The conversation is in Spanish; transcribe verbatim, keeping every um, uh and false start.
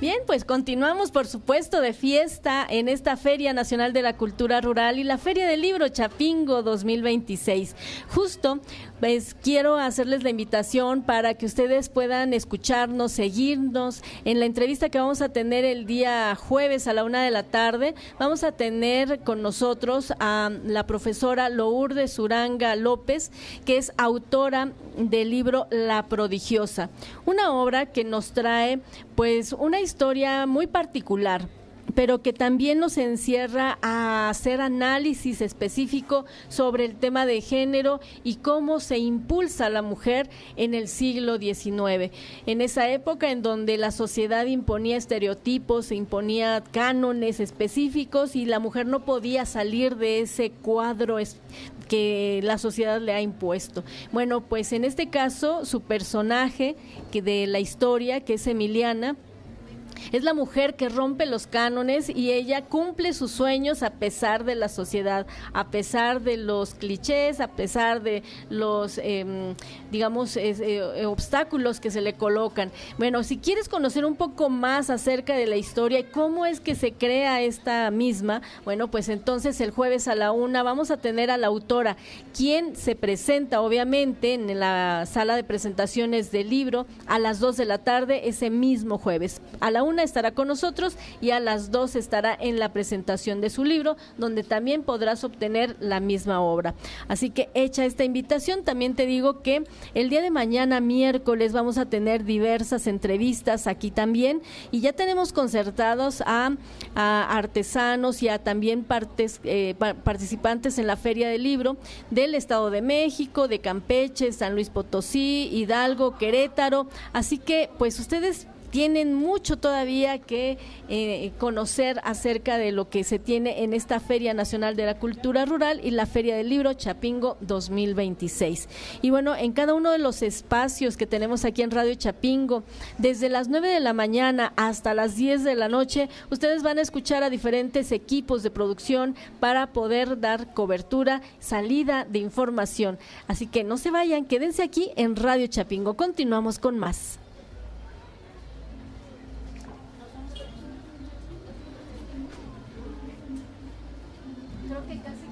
Bien, pues continuamos, por supuesto, de fiesta en esta Feria Nacional de la Cultura Rural y la Feria del Libro Chapingo dos mil veintiséis. Justo, pues quiero hacerles la invitación para que ustedes puedan escucharnos, seguirnos. En la entrevista que vamos a tener el día jueves a la una de la tarde, vamos a tener con nosotros a la profesora Lourdes Uranga López, que es autora del libro La Prodigiosa, una obra que nos trae pues una historia muy particular, pero que también nos encierra a hacer análisis específico sobre el tema de género y cómo se impulsa a la mujer en el siglo diecinueve, en esa época en donde la sociedad imponía estereotipos, imponía cánones específicos y la mujer no podía salir de ese cuadro que la sociedad le ha impuesto. Bueno, pues en este caso su personaje que de la historia, que es Emiliana, es la mujer que rompe los cánones y ella cumple sus sueños a pesar de la sociedad, a pesar de los clichés, a pesar de los, eh, digamos, eh, obstáculos que se le colocan. Bueno, si quieres conocer un poco más acerca de la historia y cómo es que se crea esta misma, bueno, pues entonces el jueves a la una vamos a tener a la autora, quien se presenta obviamente en la sala de presentaciones del libro a las dos de la tarde ese mismo jueves. A la una estará con nosotros y a las dos estará en la presentación de su libro, donde también podrás obtener la misma obra. Así que hecha esta invitación, también te digo que el día de mañana, miércoles, vamos a tener diversas entrevistas aquí también y ya tenemos concertados a, a artesanos y a también partes, eh, participantes en la Feria del Libro del Estado de México, de Campeche, San Luis Potosí, Hidalgo, Querétaro. Así que pues ustedes tienen mucho todavía que eh, conocer acerca de lo que se tiene en esta Feria Nacional de la Cultura Rural y la Feria del Libro Chapingo dos mil veintiséis. Y bueno, en cada uno de los espacios que tenemos aquí en Radio Chapingo, desde las nueve de la mañana hasta las diez de la noche, ustedes van a escuchar a diferentes equipos de producción para poder dar cobertura, salida de información. Así que no se vayan, quédense aquí en Radio Chapingo. Continuamos con más. Creo que casi